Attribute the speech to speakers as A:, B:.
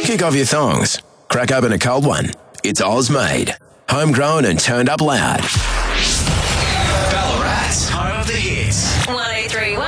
A: Kick off your thongs. Crack open a cold one. It's Oz made. Homegrown and turned up loud.